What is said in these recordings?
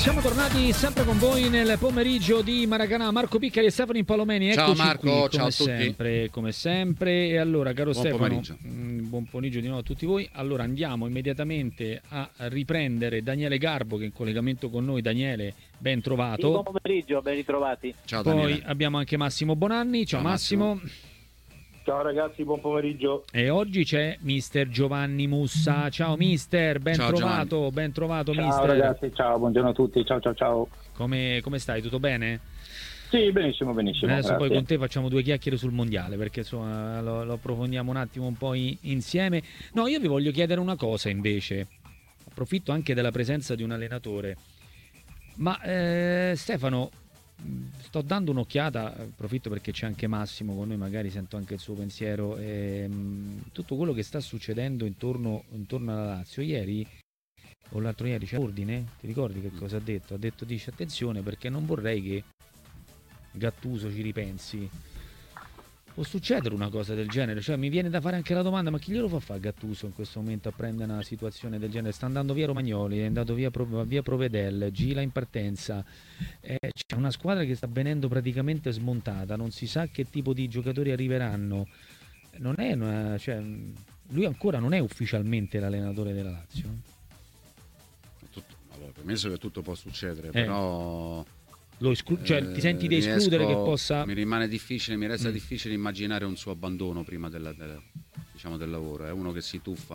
Siamo tornati sempre con voi nel pomeriggio di Maracanã. Marco Piccari e Stefano Impalomeni, eccoci. Ciao Marco, qui, ciao a tutti. Come sempre. E allora, caro buon Stefano, pomeriggio. Buon pomeriggio di nuovo a tutti voi. Allora andiamo immediatamente a riprendere Daniele Garbo, che è in collegamento con noi. Daniele, ben trovato. Sì, buon pomeriggio, ben ritrovati. Ciao Daniele. Poi abbiamo anche Massimo Bonanni. Ciao Massimo. Ciao ragazzi, buon pomeriggio. E oggi c'è mister Giovanni Mussa. Ciao mister, ben Ciao, trovato, Giovanni. ben trovato Ciao mister. ragazzi, ciao, buongiorno a tutti, ciao. Come stai? Tutto bene? Sì, benissimo. Adesso grazie. poi con te facciamo due chiacchiere sul mondiale, perché insomma lo approfondiamo un attimo un po' insieme. No, io vi voglio chiedere una cosa invece. Approfitto anche della presenza di un allenatore. Ma Stefano, sto dando un'occhiata, approfitto perché c'è anche Massimo con noi, magari sento anche il suo pensiero. Tutto quello che sta succedendo intorno alla Lazio. Ieri o l'altro ieri c'è ordine? Ti ricordi che cosa ha detto? Ha detto, dice, attenzione perché non vorrei che Gattuso ci ripensi. Può succedere una cosa del genere, cioè mi viene da fare anche la domanda, ma chi glielo fa fare Gattuso in questo momento a prendere una situazione del genere? Sta andando via Romagnoli, è andato via Provedel, Gila in partenza, c'è una squadra che sta venendo praticamente smontata, non si sa che tipo di giocatori arriveranno. Non è cioè, lui ancora non è ufficialmente l'allenatore della Lazio. Allora, permesso che tutto può succedere, però cioè, ti senti di escludere che possa... Mi rimane difficile, mi resta difficile immaginare un suo abbandono prima del lavoro. È uno che si tuffa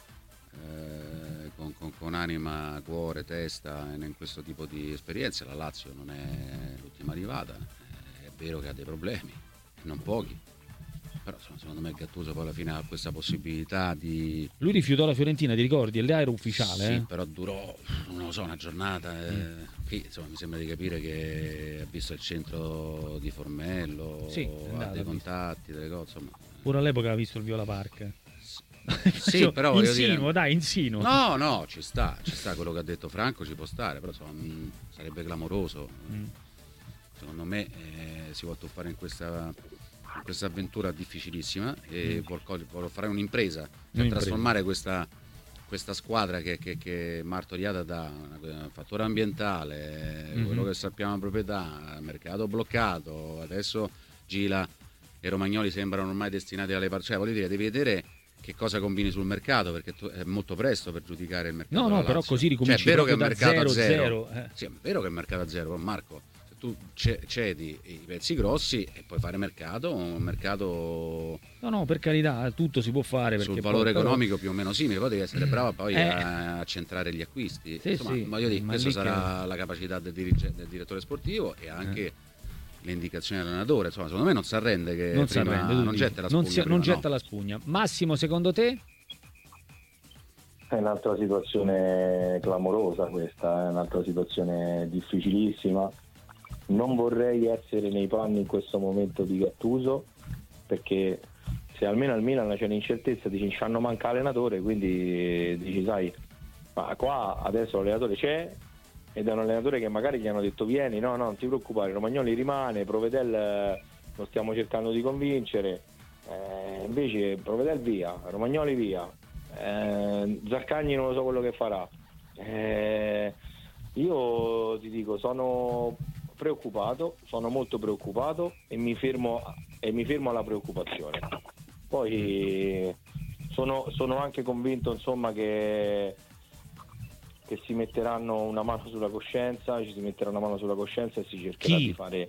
con anima, cuore, testa in questo tipo di esperienze. La Lazio non è l'ultima arrivata, è vero che ha dei problemi, non pochi. Però secondo me Gattuso poi alla fine ha questa possibilità di... Lui rifiutò la Fiorentina, ti ricordi? L'idea era ufficiale. Sì, però durò, non lo so, una giornata. Qui insomma mi sembra di capire che ha visto il centro di Formello, sì, ha dei contatti, delle cose, insomma. Pure all'epoca ha visto il Viola Park. Sì, però voglio insinuo, dire... insinuo. No, ci sta quello che ha detto Franco, ci può stare, però insomma, sarebbe clamoroso. Secondo me si vuole tuffare in questa avventura difficilissima e vuol fare un'impresa per trasformare questa squadra che è martoriata da un fattore ambientale, quello che sappiamo, proprietà, mercato bloccato, adesso Gila e Romagnoli sembrano ormai destinati alle parcelle. Voglio dire, devi vedere che cosa combini sul mercato, perché è molto presto per giudicare il mercato. No, però così ricominci, cioè, è vero che è da mercato zero. Sì, è vero che è mercato a zero, Marco. Tu cedi i pezzi grossi e puoi fare un mercato no, per carità, tutto si può fare perché sul valore poi, economico più o meno simile, poi devi essere bravo poi a centrare gli acquisti. Sì, Insomma, voglio dire, questa sarà la capacità del direttore sportivo e anche le indicazioni dell'allenatore. Insomma, secondo me non si arrende, che non getta la spugna. Non getta la spugna. Massimo, secondo te? È un'altra situazione clamorosa questa, è un'altra situazione difficilissima. Non vorrei essere nei panni in questo momento di Gattuso, perché se almeno al Milan c'è l'incertezza, dici ci hanno manca allenatore, quindi dici sai, ma qua adesso l'allenatore c'è ed è un allenatore che magari gli hanno detto vieni, no non ti preoccupare, Romagnoli rimane, Provedel lo stiamo cercando di convincere, invece Provedel via, Romagnoli via, Zaccagni non lo so quello che farà. Io ti dico, sono molto preoccupato e mi fermo alla preoccupazione. Poi sono anche convinto, insomma, che si metteranno una mano sulla coscienza, e si cercherà di fare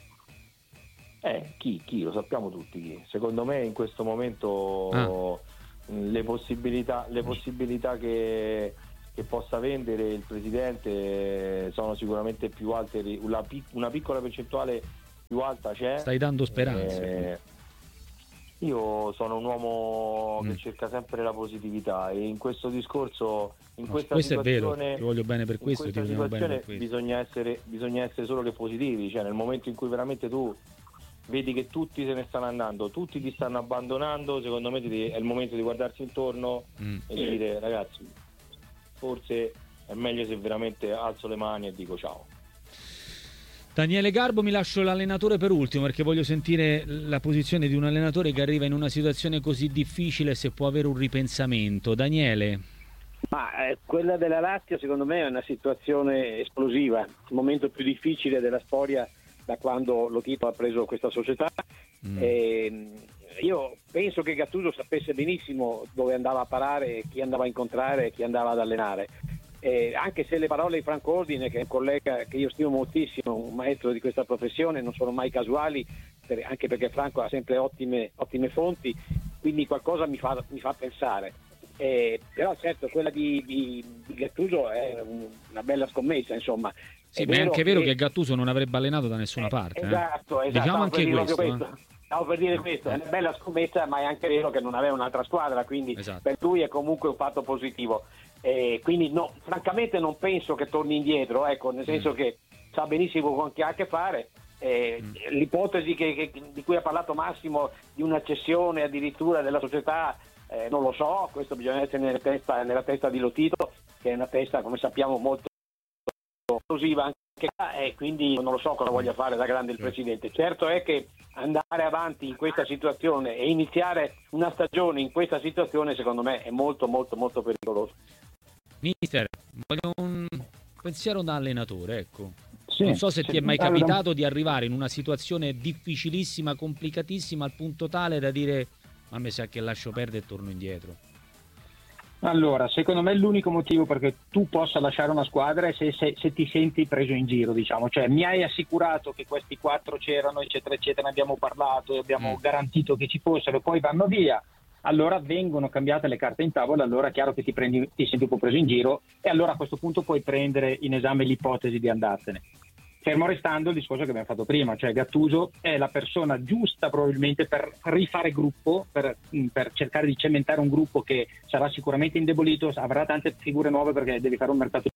chi lo sappiamo tutti chi. Secondo me in questo momento le possibilità che possa vendere il presidente sono sicuramente più alte, una piccola percentuale più alta c'è. Stai dando speranze. Io sono un uomo che cerca sempre la positività e in questo discorso, questa questo situazione, è vero, ti voglio bene per questo, ti vogliamo bene per questo. Bisogna essere solo che positivi, cioè nel momento in cui veramente tu vedi che tutti se ne stanno andando, tutti ti stanno abbandonando, secondo me è il momento di guardarsi intorno e dire ragazzi, forse è meglio se veramente alzo le mani e dico ciao. Daniele Garbo, mi lascio l'allenatore per ultimo perché voglio sentire la posizione di un allenatore che arriva in una situazione così difficile, se può avere un ripensamento. Daniele. Ma quella della Lazio secondo me è una situazione esplosiva, il momento più difficile della storia da quando lo Tito ha preso questa società. Io penso che Gattuso sapesse benissimo dove andava a parare, chi andava a incontrare, chi andava ad allenare. Anche se le parole di Franco Ordine, che è un collega che io stimo moltissimo, un maestro di questa professione, non sono mai casuali, anche perché Franco ha sempre ottime fonti, quindi qualcosa mi fa pensare. Però certo quella di Gattuso è una bella scommessa, insomma. Sì, ma è anche vero che Gattuso non avrebbe allenato da nessuna parte. Esatto. Diciamo anche questo. Stavo per dire questo, è una bella scommessa, ma è anche vero che non aveva un'altra squadra, quindi esatto. Per lui è comunque un fatto positivo. Quindi no, francamente non penso che torni indietro, ecco, nel senso che sa benissimo con chi ha a che fare. L'ipotesi di cui ha parlato Massimo, di una cessione addirittura della società, non lo so, questo bisogna essere nella testa di Lotito, che è una testa, come sappiamo, molto esplosiva anche qua, e quindi non lo so cosa voglia fare da grande il presidente. Certo è che andare avanti in questa situazione e iniziare una stagione in questa situazione secondo me è molto molto molto pericoloso. Mister, voglio un pensiero da allenatore, ecco. Sì, non so se ti è mai capitato di arrivare in una situazione difficilissima, complicatissima, al punto tale da dire ma mi sa che lascio perdere e torno indietro. Allora, secondo me l'unico motivo perché tu possa lasciare una squadra è se ti senti preso in giro, diciamo. Cioè, mi hai assicurato che questi 4 c'erano, eccetera, eccetera, ne abbiamo parlato, abbiamo garantito che ci fossero, poi vanno via. Allora vengono cambiate le carte in tavola, allora è chiaro che ti senti un po' preso in giro e allora a questo punto puoi prendere in esame l'ipotesi di andartene. Fermo restando il discorso che abbiamo fatto prima, cioè Gattuso è la persona giusta probabilmente per rifare gruppo, per cercare di cementare un gruppo che sarà sicuramente indebolito, avrà tante figure nuove perché devi fare un mercato.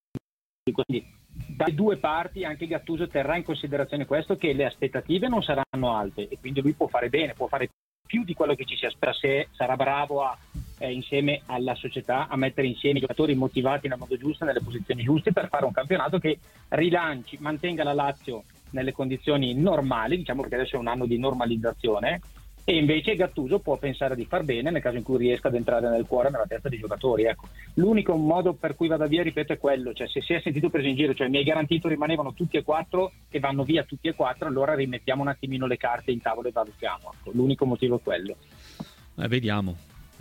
Quindi dalle due parti anche Gattuso terrà in considerazione questo, che le aspettative non saranno alte e quindi lui può fare bene, può fare più di quello che ci si aspetta se sarà bravo insieme alla società a mettere insieme i giocatori motivati nel modo giusto, nelle posizioni giuste per fare un campionato che rilanci, mantenga la Lazio nelle condizioni normali, diciamo, perché adesso è un anno di normalizzazione, e invece Gattuso può pensare di far bene nel caso in cui riesca ad entrare nel cuore e nella testa dei giocatori. Ecco, l'unico modo per cui vada via, ripeto, è quello, cioè se si è sentito preso in giro, cioè mi hai garantito rimanevano tutti e 4 e vanno via tutti e 4, allora rimettiamo un attimino le carte in tavola e valutiamo. Ecco, l'unico motivo è quello. Vediamo,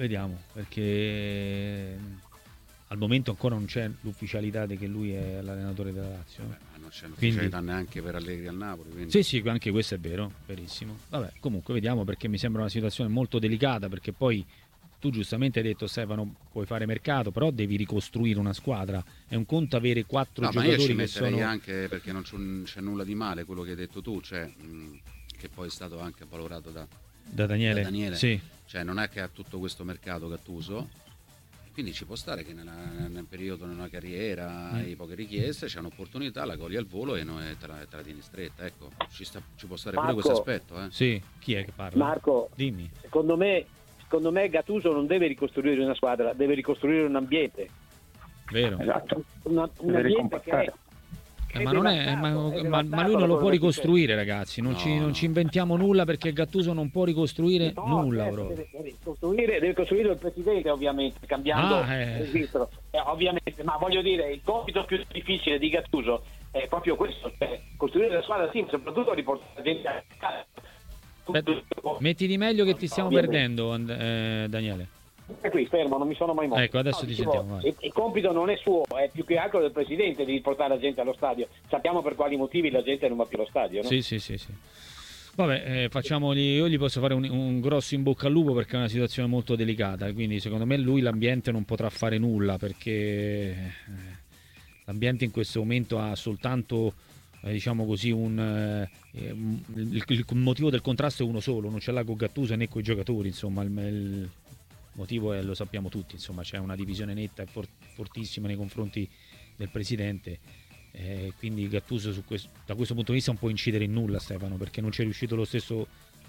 perché al momento ancora non c'è l'ufficialità di che lui è l'allenatore della Lazio. Non c'è l'ufficialità neanche per Allegri al Napoli. Quindi. Sì, anche questo è vero, verissimo. Vabbè, comunque vediamo, perché mi sembra una situazione molto delicata, perché poi tu giustamente hai detto, Stefano, puoi fare mercato, però devi ricostruire una squadra. È un conto avere 4 giocatori ma io ci che sono anche perché non c'è nulla di male quello che hai detto tu, cioè che poi è stato anche valorato da Daniele. Sì. Cioè non è che ha tutto questo mercato Gattuso, quindi ci può stare che nel periodo di una carriera hai poche richieste, c'è un'opportunità, la cogli al volo e te la tieni stretta, ecco, ci può stare Marco, pure questo aspetto. Sì, chi è che parla? Marco, dimmi. Secondo me Gattuso non deve ricostruire una squadra, deve ricostruire un ambiente. Vero. Esatto. Un ambiente che ma lui non lo può ricostruire, ragazzi. Non ci inventiamo nulla, perché Gattuso non può ricostruire nulla. Deve costruire il presidente, ovviamente, cambiando il registro. Ovviamente, ma voglio dire, il compito più difficile di Gattuso è proprio questo, cioè costruire la squadra, sì, soprattutto riportare la gente a casa. Metti di meglio che ti stiamo perdendo, Daniele. È qui, fermo, non mi sono mai mosso. Ecco, adesso ti sentiamo. Il compito non è suo, è più che altro del presidente di portare la gente allo stadio. Sappiamo per quali motivi la gente non va più allo stadio, no? Sì. Vabbè, io gli posso fare un grosso in bocca al lupo, perché è una situazione molto delicata, quindi secondo me lui l'ambiente non potrà fare nulla, perché l'ambiente in questo momento ha soltanto diciamo così il motivo del contrasto è uno solo, non ce l'ha con Gattuso né con i giocatori, insomma il motivo è, lo sappiamo tutti, insomma c'è una divisione netta e fortissima nei confronti del presidente, quindi Gattuso da questo punto di vista non può incidere in nulla, Stefano, perché non c'è riuscito lo stesso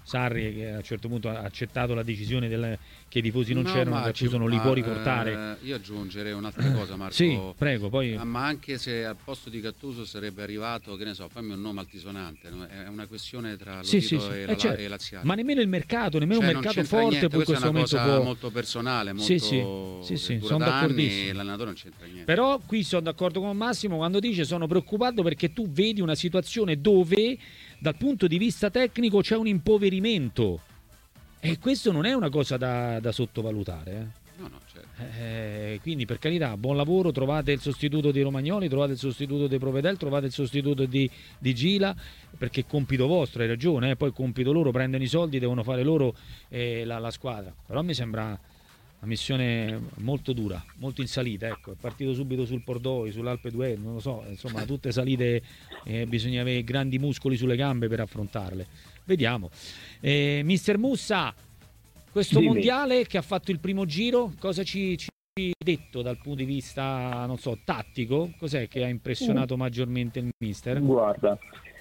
Sarri, che a un certo punto ha accettato la decisione che i tifosi non c'erano, Gattuso non li può riportare. Io aggiungerei un'altra cosa, Marco. Sì, prego, poi... ma anche se al posto di Gattuso sarebbe arrivato, che ne so, fammi un nome altisonante, è una questione tra Lotito e Laziale. Ma nemmeno il mercato, nemmeno un mercato forte poi in questo momento può... molto personale, molto sono d'accordissimo. L'allenatore non c'entra niente. Però qui sono d'accordo con Massimo quando dice sono preoccupato perché tu vedi una situazione dove dal punto di vista tecnico c'è un impoverimento e questo non è una cosa da sottovalutare. No, certo. Quindi per carità, buon lavoro, trovate il sostituto di Romagnoli, trovate il sostituto di Provedel, trovate il sostituto di Gila, perché è compito vostro, hai ragione, poi compito loro, prendono i soldi, devono fare loro la squadra. Però mi sembra una missione molto dura, molto in salita, ecco, è partito subito sul Pordoi, sull'Alpe d'Huez, non lo so, insomma tutte salite, bisogna avere grandi muscoli sulle gambe per affrontarle. Vediamo. Mister Mussa, questo mondiale che ha fatto il primo giro, cosa ci hai detto dal punto di vista, non so, tattico? Cos'è che ha impressionato maggiormente il mister? Guarda,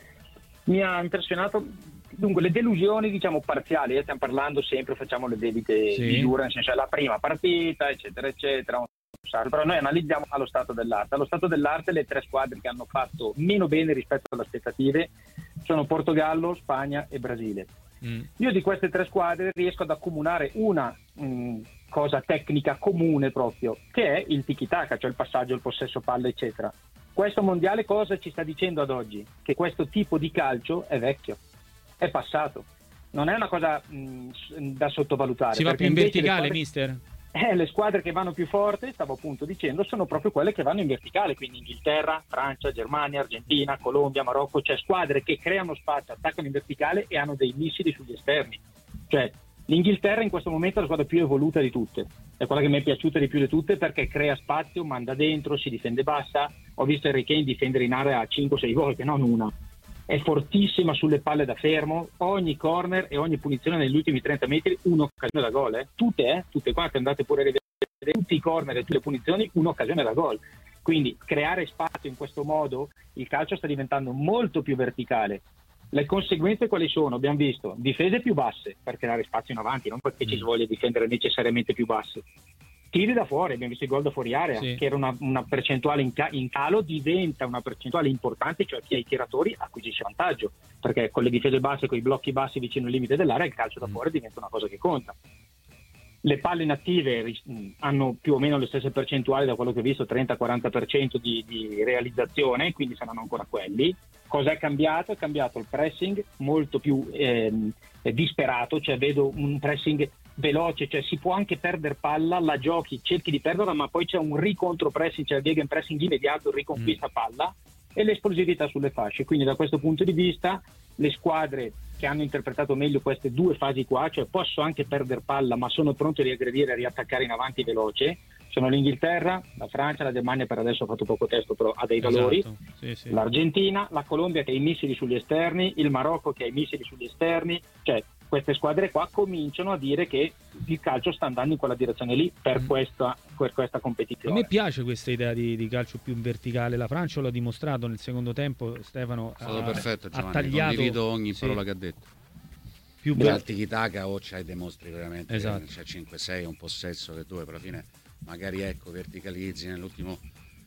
mi ha impressionato, dunque, le delusioni, diciamo, parziali, stiamo parlando sempre, facciamo le debite misure, nel senso è la prima partita, eccetera, eccetera. Però noi analizziamo allo stato dell'arte. Allo stato dell'arte le tre squadre che hanno fatto meno bene rispetto alle aspettative sono Portogallo, Spagna e Brasile. Io di queste tre squadre riesco ad accomunare una cosa tecnica comune proprio, che è il tiki-taka, cioè il passaggio, il possesso palla, eccetera. Questo mondiale cosa ci sta dicendo ad oggi? Che questo tipo di calcio è vecchio, è passato. Non è una cosa da sottovalutare. Si va più in verticale, mister? Le squadre che vanno più forte, stavo appunto dicendo, sono proprio quelle che vanno in verticale, quindi Inghilterra, Francia, Germania, Argentina, Colombia, Marocco, cioè squadre che creano spazio, attaccano in verticale e hanno dei missili sugli esterni. Cioè l'Inghilterra in questo momento è la squadra più evoluta di tutte, è quella che mi è piaciuta di più di tutte perché crea spazio, manda dentro, si difende bassa. Ho visto Harry Kane difendere in area 5-6 volte, non una. È fortissima sulle palle da fermo, ogni corner e ogni punizione negli ultimi 30 metri un'occasione da gol, tutte quante, andate pure a rivedere tutti i corner e tutte le punizioni, un'occasione da gol. Quindi creare spazio in questo modo, il calcio sta diventando molto più verticale. Le conseguenze quali sono? Abbiamo visto difese più basse per creare spazio in avanti, non perché ci si voglia difendere necessariamente più basse. Tiri da fuori, abbiamo visto il gol da fuori area, che era una percentuale in calo, diventa una percentuale importante, cioè chi ha i tiratori acquisisce vantaggio, perché con le difese basse, con i blocchi bassi vicino al limite dell'area, il calcio da fuori diventa una cosa che conta. Le palle inattive hanno più o meno le stesse percentuali da quello che ho visto, 30-40% di realizzazione, quindi saranno ancora quelli. Cosa è cambiato? È cambiato il pressing molto più disperato, cioè vedo un pressing veloce, cioè si può anche perdere palla, la giochi, cerchi di perderla, ma poi c'è un ricontro pressing, cioè il gegenpressing immediato, riconquista palla e l'esplosività sulle fasce. Quindi da questo punto di vista le squadre che hanno interpretato meglio queste due fasi qua, cioè posso anche perdere palla ma sono pronto a riaggredire e riattaccare in avanti veloce, sono l'Inghilterra, la Francia, la Germania per adesso ha fatto poco testo però ha dei valori, l'Argentina, la Colombia che ha i missili sugli esterni, il Marocco che ha i missili sugli esterni, cioè queste squadre qua cominciano a dire che il calcio sta andando in quella direzione lì per questa competizione. A me piace questa idea di calcio più verticale. La Francia l'ha dimostrato nel secondo tempo, Stefano. È stato perfetto, Giovanni, ha tagliato, condivido ogni parola che ha detto. Più al tiki-taka o c'hai dei mostri veramente, esatto. C'è 5-6, un possesso che dove per la fine magari verticalizzi nell'ultimo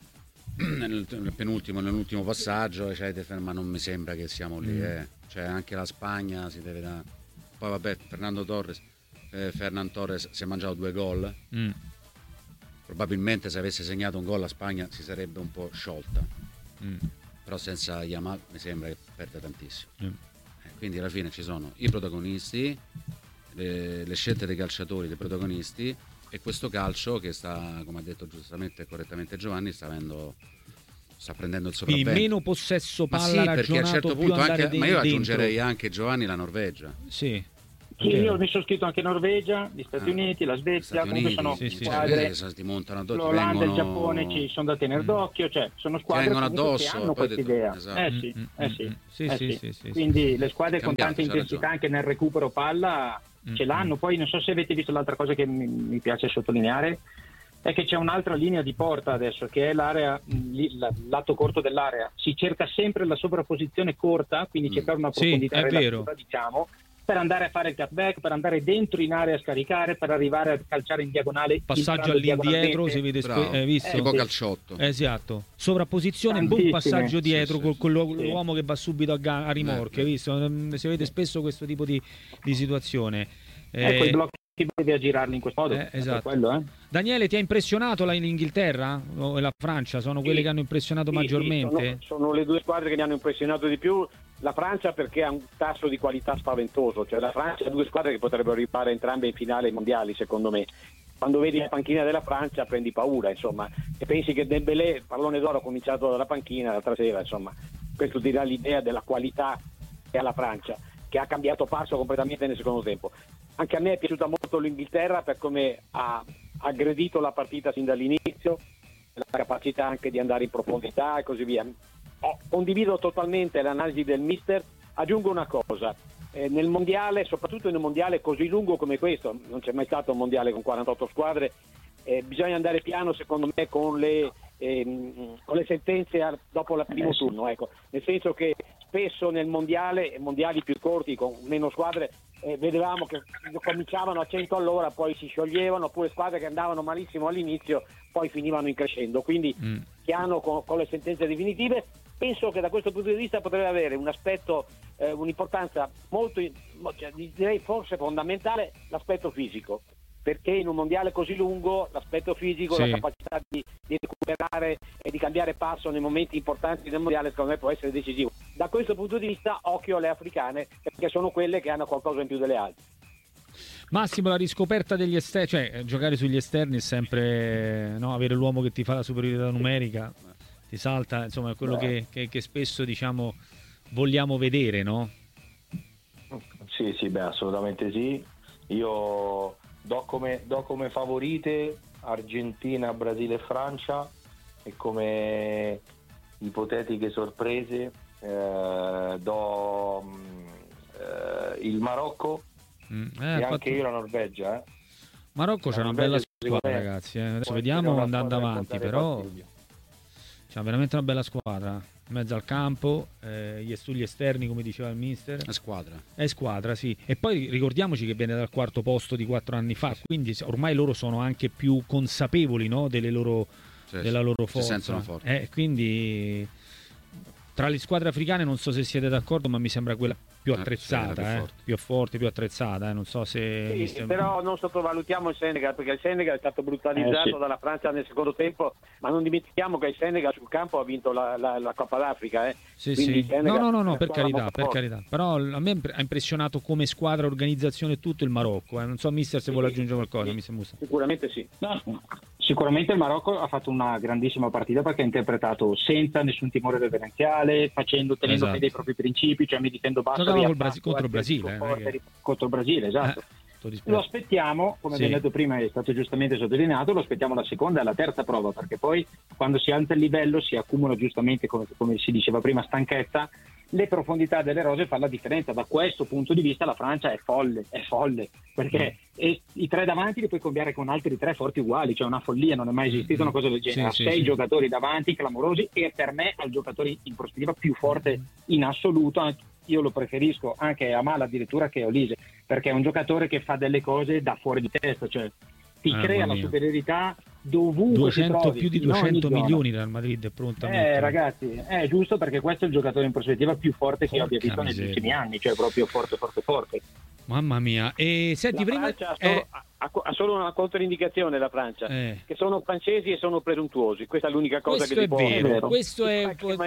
nell'ultimo passaggio ma non mi sembra che siamo lì, Cioè anche la Spagna si deve dare. Poi vabbè, Fernan Torres si è mangiato 2 gol. Probabilmente se avesse segnato un gol la Spagna si sarebbe un po' sciolta. Però senza Yamal mi sembra che perde tantissimo. Quindi alla fine ci sono i protagonisti, le scelte dei calciatori, dei protagonisti, e questo calcio che sta, come ha detto giustamente e correttamente Giovanni, sta prendendo il sopravvento. Quindi meno possesso palla, ma perché a un certo punto anche, ma io aggiungerei dentro. anche Giovanni la Norvegia. Sì, io mi sono scritto anche Norvegia, gli Stati Uniti, la Svezia, comunque sono squadre, ti montano l'Olanda, il Giappone ci sono da tenere d'occhio, cioè sono squadre addosso, che hanno questa idea. Sì. Quindi le squadre con tanta intensità anche nel recupero palla ce l'hanno. Poi non so se avete visto l'altra cosa che mi piace sottolineare, è che c'è un'altra linea di porta adesso che è l'area, lato corto dell'area. Si cerca sempre la sovrapposizione corta, quindi cercare una profondità relativa, diciamo, per andare a fare il cutback, per andare dentro in area a scaricare, per arrivare a calciare in diagonale. Passaggio all'indietro, si vede visto? Tipo calciotto. Esatto. Sovrapposizione, boom, passaggio dietro con l'uomo che va subito a rimorchio, visto? Si vede spesso questo tipo di situazione. Ecco, i blocchi deve girarli in questo modo. Esatto. Quello, Daniele, ti ha impressionato l'Inghilterra o la Francia? Sono quelle che hanno impressionato maggiormente? Sono le due squadre che mi hanno impressionato di più. La Francia perché ha un tasso di qualità spaventoso, cioè la Francia ha due squadre che potrebbero arrivare entrambe in finale mondiali, secondo me. Quando vedi la panchina della Francia prendi paura, insomma, e pensi che Dembélé, pallone d'oro, ha cominciato dalla panchina l'altra sera, insomma, questo ti dà l'idea della qualità che ha la Francia, che ha cambiato passo completamente nel secondo tempo. Anche a me è piaciuta molto l'Inghilterra per come ha aggredito la partita sin dall'inizio, la capacità anche di andare in profondità e così via. Condivido totalmente l'analisi del mister. Aggiungo una cosa, nel mondiale, soprattutto in un mondiale così lungo come questo, non c'è mai stato un mondiale con 48 squadre, bisogna andare piano secondo me con le sentenze dopo il primo turno, ecco. Nel senso che spesso nel mondiali più corti con meno squadre, vedevamo che cominciavano a 100 all'ora, poi si scioglievano, oppure squadre che andavano malissimo all'inizio poi finivano in crescendo, quindi piano con le sentenze definitive. Penso che da questo punto di vista potrebbe avere un aspetto, un'importanza molto, direi forse fondamentale, l'aspetto fisico, perché in un mondiale così lungo l'aspetto fisico, la capacità di recuperare e di cambiare passo nei momenti importanti del mondiale, secondo me può essere decisivo. Da questo punto di vista occhio alle africane, perché sono quelle che hanno qualcosa in più delle altre. Massimo, la riscoperta degli esterni, cioè giocare sugli esterni è sempre, no, avere l'uomo che ti fa la superiorità numerica, ti salta, insomma, è quello che spesso, diciamo, vogliamo vedere, no? Sì, assolutamente sì. Io do come favorite Argentina, Brasile e Francia, e come ipotetiche sorprese do il Marocco e anche io la Norvegia. Marocco c'è una bella squadra, ragazzi. Adesso vediamo andando avanti, però c'è veramente una bella squadra. In mezzo al campo, sugli esterni, come diceva il mister. È squadra, sì. E poi ricordiamoci che viene dal quarto posto di 4 anni fa, quindi ormai loro sono anche più consapevoli, no, della loro forza. Si sentono forti. Quindi tra le squadre africane non so se siete d'accordo, ma mi sembra quella più attrezzata, più forte, più attrezzata. Non so se... Però non sottovalutiamo il Senegal, perché il Senegal è stato brutalizzato dalla Francia nel secondo tempo, ma non dimentichiamo che il Senegal sul campo ha vinto la Coppa d'Africa. Sì. No, per carità. Però a me ha impressionato come squadra, organizzazione e tutto il Marocco. Non so, mister, se vuole aggiungere qualcosa. Sicuramente sì. No. Sicuramente il Marocco ha fatto una grandissima partita, perché ha interpretato senza nessun timore reverenziale, tenendo fede ai propri principi, cioè mi difendo basso contro il Brasile. Contro il Brasile, esatto. Lo aspettiamo, come abbiamo detto prima, è stato giustamente sottolineato, lo aspettiamo la seconda e la terza prova, perché poi quando si alza il livello si accumula giustamente, come si diceva prima, stanchezza. Le profondità delle rose fanno la differenza. Da questo punto di vista la Francia è folle, perché i tre davanti li puoi cambiare con altri 3 forti uguali, cioè una follia, non è mai esistita una cosa del genere. Ha 6 giocatori davanti clamorosi, e per me è il giocatore in prospettiva più forte in assoluto. Io lo preferisco anche a Mala addirittura che Olise, perché è un giocatore che fa delle cose da fuori di testa, cioè ti crea la superiorità dovunque più di 200 milioni dal Madrid è pronto a mettere. Ragazzi, è giusto, perché questo è il giocatore in prospettiva più forte che io abbia visto negli ultimi anni, cioè proprio forte. Mamma mia. E senti, prima ha solo una controindicazione la Francia, che sono francesi e sono presuntuosi. Questa è l'unica cosa questo che è vero. Questo è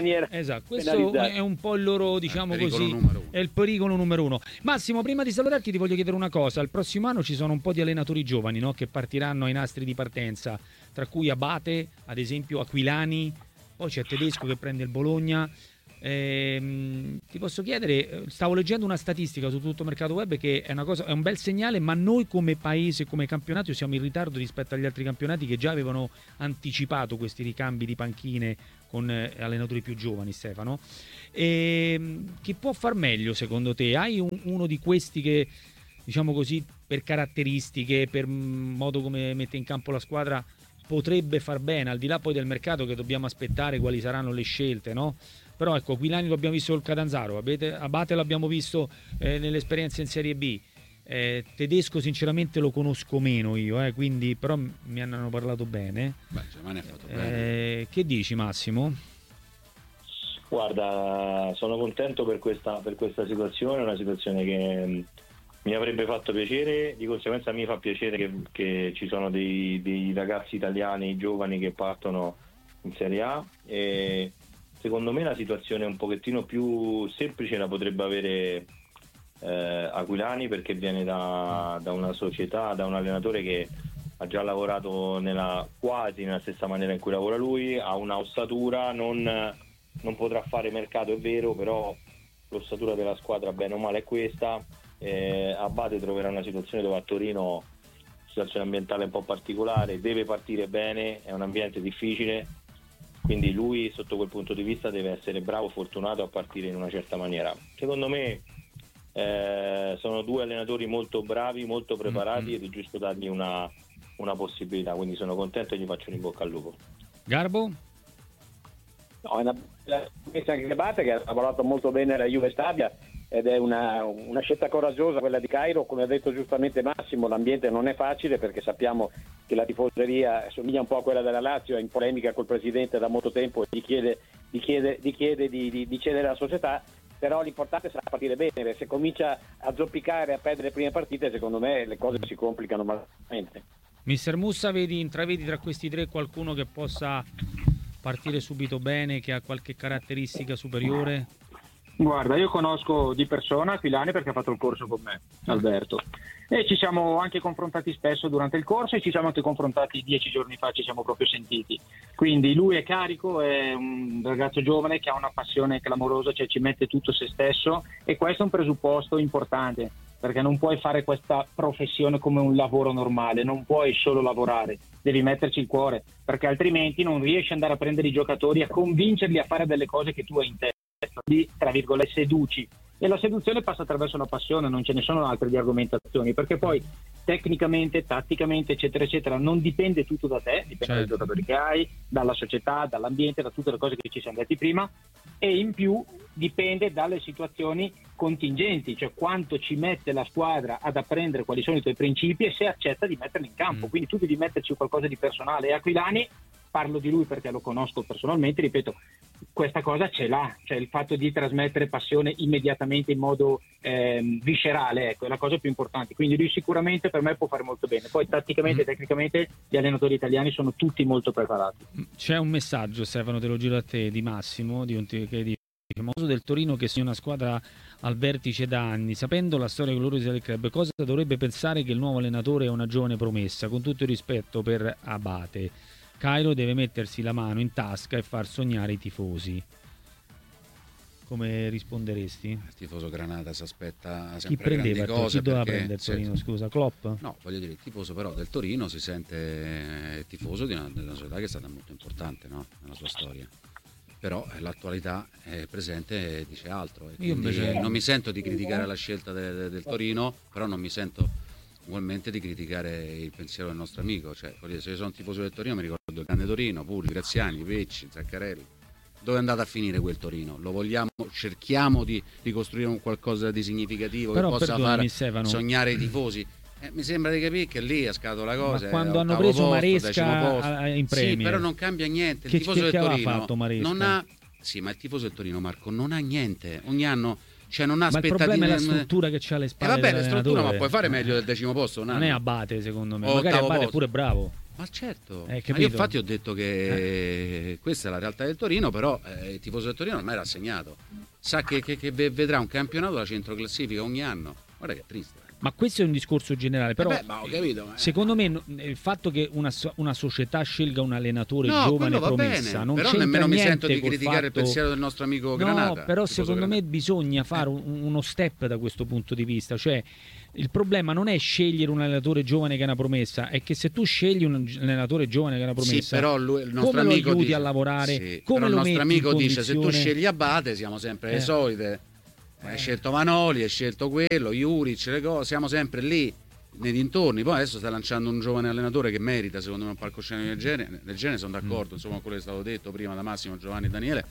un po' il loro, diciamo così, è il pericolo numero 1. Massimo, prima di salutarti ti voglio chiedere una cosa. Il prossimo anno ci sono un po' di allenatori giovani, no, che partiranno ai nastri di partenza, tra cui Abate, ad esempio, Aquilani, poi c'è Tedesco che prende il Bologna. Ti posso chiedere, stavo leggendo una statistica su tutto il mercato web che è un bel segnale, ma noi come paese, come campionato siamo in ritardo rispetto agli altri campionati che già avevano anticipato questi ricambi di panchine con allenatori più giovani, Stefano. Chi può far meglio secondo te? Hai uno di questi che, diciamo così, per caratteristiche, per modo come mette in campo la squadra, potrebbe far bene, al di là poi del mercato che dobbiamo aspettare quali saranno le scelte, no? però ecco, Aquilani lo abbiamo visto col Catanzaro, Abate l'abbiamo visto nell'esperienza in Serie B. Tedesco sinceramente lo conosco meno io, quindi però mi hanno parlato bene. Beh, Germania ha fatto bene. Che dici, Massimo? Guarda, sono contento per questa situazione, una situazione che mi avrebbe fatto piacere, di conseguenza mi fa piacere che ci sono dei ragazzi italiani giovani che partono in Serie A, e secondo me la situazione un pochettino più semplice la potrebbe avere Aquilani, perché viene da una società, da un allenatore che ha già lavorato quasi nella stessa maniera in cui lavora lui, ha un'ossatura, non potrà fare mercato, è vero, però l'ossatura della squadra bene o male è questa. Abate troverà una situazione dove a Torino, situazione ambientale un po' particolare, deve partire bene, è un ambiente difficile, quindi lui sotto quel punto di vista deve essere bravo, fortunato a partire in una certa maniera. Secondo me sono due allenatori molto bravi, molto preparati, ed è giusto dargli una possibilità, quindi sono contento e gli faccio un in bocca al lupo. Garbo? No, è una messa anche Abate, che ha lavorato molto bene alla Juve Stabia, ed è una scelta coraggiosa quella di Cairo. Come ha detto giustamente Massimo, l'ambiente non è facile, perché sappiamo che la tifoseria somiglia un po' a quella della Lazio, è in polemica col presidente da molto tempo e gli chiede di cedere la società, però l'importante sarà partire bene. Se comincia a zoppicare, a perdere le prime partite, secondo me le cose si complicano malamente. Mister Mussa, intravedi tra questi tre qualcuno che possa partire subito bene, che ha qualche caratteristica superiore? Guarda, io conosco di persona Aquilani perché ha fatto il corso con me, Alberto, e ci siamo anche confrontati spesso durante il corso, e ci siamo anche confrontati 10 giorni fa, ci siamo proprio sentiti. Quindi lui è carico, è un ragazzo giovane che ha una passione clamorosa, cioè ci mette tutto se stesso, e questo è un presupposto importante, perché non puoi fare questa professione come un lavoro normale, non puoi solo lavorare, devi metterci il cuore, perché altrimenti non riesci ad andare a prendere i giocatori, a convincerli a fare delle cose che tu hai in testa, li, tra virgolette, seduci. E la seduzione passa attraverso la passione, non ce ne sono altre di argomentazioni, perché poi tecnicamente, tatticamente, eccetera, eccetera, non dipende tutto da te, dipende dai giocatori che hai, dalla società, dall'ambiente, da tutte le cose che ci siamo detti prima, e in più dipende dalle situazioni contingenti, cioè quanto ci mette la squadra ad apprendere quali sono i tuoi principi e se accetta di metterli in campo. Quindi tu devi metterci qualcosa di personale, e Aquilani, parlo di lui perché lo conosco personalmente, ripeto, questa cosa ce l'ha, cioè il fatto di trasmettere passione immediatamente in modo viscerale, ecco, è la cosa più importante. Quindi lui sicuramente per me può fare molto bene. Poi tatticamente e tecnicamente gli allenatori italiani sono tutti molto preparati. C'è un messaggio, Stefano, te lo giro a te, di Massimo, che dice: famoso del Torino che sia una squadra al vertice da anni, sapendo la storia gloriosa del club, cosa dovrebbe pensare che il nuovo allenatore è una giovane promessa? Con tutto il rispetto per Abate, Cairo deve mettersi la mano in tasca e far sognare i tifosi. Come risponderesti? Il tifoso Granata si aspetta sempre chi prendeva grandi cose. Chi doveva prendere il Torino, scusa? Klopp? No, voglio dire, il tifoso però del Torino si sente tifoso di una società che è stata molto importante, no? Nella sua storia. Però l'attualità presente dice altro. Io invece non mi sento di criticare la scelta del Torino, però non mi sento ugualmente di criticare il pensiero del nostro amico. Cioè, se io sono tifoso del Torino mi ricordo il grande Torino, Puri, Graziani, Pecci, Zaccarelli. Dove è andato a finire quel Torino? Lo vogliamo, cerchiamo di ricostruire un qualcosa di significativo però, che possa far sognare i tifosi. Mi sembra di capire che lì ha scattato la cosa. Ma quando hanno preso Maresca in Premier, sì, però non cambia niente. Il tifoso del Torino fatto Maresca? Non ha. Sì, ma il tifoso del Torino, Marco, non ha niente. Ogni anno, cioè, non ha aspettative. Ma il problema è la struttura che c'ha alle spalle. Vabbè, la struttura, ma puoi fare meglio del 10° posto. Non è Abate, secondo me. Magari Abate è pure bravo. Ma certo, ma io infatti ho detto che questa è la realtà del Torino, però il tifoso del Torino ormai era assegnato, sa che vedrà un campionato da centroclassifica ogni anno. Guarda che è triste. Ma questo è un discorso generale, però ma ho capito, secondo me il fatto che una società scelga un allenatore giovane promessa bene, non però c'entra nemmeno mi niente sento di criticare il pensiero del nostro amico Granata. No, però secondo me bisogna fare uno step da questo punto di vista, cioè il problema non è scegliere un allenatore giovane che è una promessa, è che se tu scegli un allenatore giovane che è una promessa, sì, però il nostro come amico lo aiuti dice, a lavorare, sì, come però lo il nostro metti amico in dice se tu scegli Abate siamo sempre le solite. Hai scelto Vanoli, hai scelto quello, Juric, le cose, siamo sempre lì nei dintorni. Poi adesso sta lanciando un giovane allenatore che merita, secondo me, un palcoscenico del genere, sono d'accordo, insomma, con quello che è stato detto prima da Massimo, Giovanni e Daniele.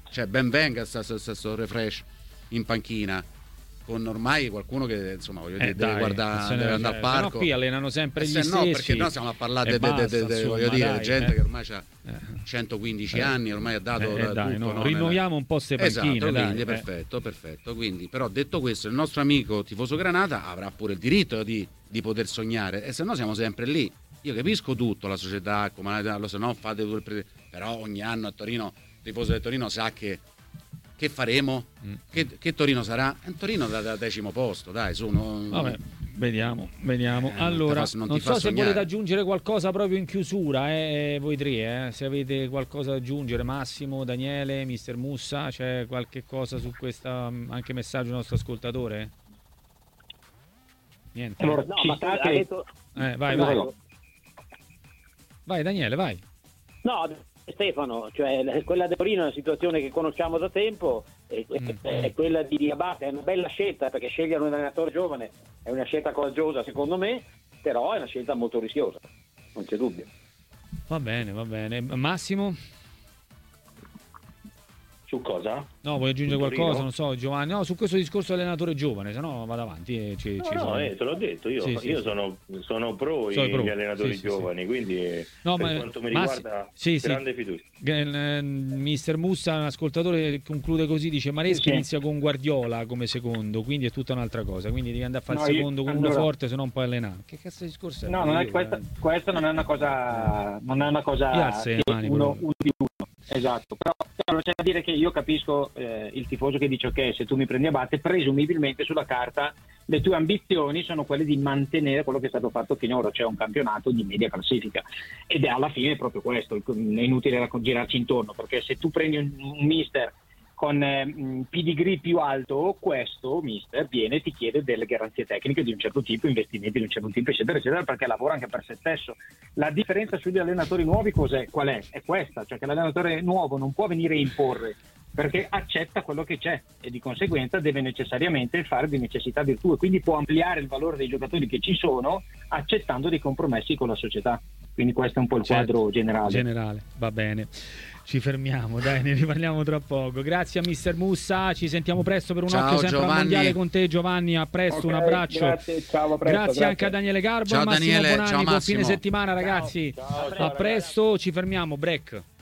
cioè ben venga sto refresh in panchina, con ormai qualcuno che insomma voglio dire, deve andare al parco. No, qui allenano sempre gli stessi. No, perché noi stiamo a parlare voglio dire, gente che ormai ha 115 anni, ormai ha dato tutto, rinnoviamo un po' queste panchine, esatto, quindi perfetto. Quindi, però detto questo, il nostro amico tifoso Granata avrà pure il diritto di poter sognare, e se no siamo sempre lì. Io capisco tutto, la società, se no fate però ogni anno a Torino, il tifoso del Torino sa che faremo? Che Torino sarà? È un Torino da 10° posto, dai, Vabbè, vediamo. Allora, non so se volete aggiungere qualcosa proprio in chiusura, voi tre, se avete qualcosa da aggiungere, Massimo, Daniele, mister Mussa, c'è qualche cosa su questa, anche messaggio del nostro ascoltatore? Niente. Allora, vai Daniele, vai. No, Stefano, cioè quella del Torino è una situazione che conosciamo da tempo, è quella di Abate, è una bella scelta, perché scegliere un allenatore giovane è una scelta coraggiosa secondo me, però è una scelta molto rischiosa, non c'è dubbio. Va bene. Massimo? Su cosa? No, vuoi aggiungere qualcosa? Non so, Giovanni. No, su questo discorso allenatore giovane, se no vado avanti. Te l'ho detto, io sono pro gli allenatori giovani, quindi per quanto mi riguarda grande fiducia. Mister Mussa, un ascoltatore, conclude così, dice Maresca inizia con Guardiola come secondo, quindi è tutta un'altra cosa, quindi devi andare a fare il secondo con uno forte, se no non puoi allenare. Che cazzo di discorso è? No, questa non è una cosa uno di uno. Esatto, però c'è da dire che io capisco il tifoso che dice ok, se tu mi prendi Abate, presumibilmente sulla carta le tue ambizioni sono quelle di mantenere quello che è stato fatto finora, cioè un campionato di media classifica, ed è alla fine proprio questo, è inutile girarci intorno, perché se tu prendi un mister con pedigree più alto, questo mister viene e ti chiede delle garanzie tecniche di un certo tipo, investimenti di un certo tipo, eccetera, perché lavora anche per se stesso. La differenza sugli allenatori nuovi qual è? È questa, cioè che l'allenatore nuovo non può venire a imporre, perché accetta quello che c'è e di conseguenza deve necessariamente fare di necessità virtù, e quindi può ampliare il valore dei giocatori che ci sono accettando dei compromessi con la società. Quindi questo è un po' il quadro generale. Va bene. Ci fermiamo, dai, ne riparliamo tra poco. Grazie a mister Mussa, ci sentiamo presto per un occhio sempre al mondiale con te, Giovanni. A presto, un abbraccio. Grazie, ciao, grazie anche a Daniele Garbo, ciao, Massimo Daniele, Bonanni, ciao, buon fine settimana ragazzi. Ciao, a presto, ci fermiamo, break.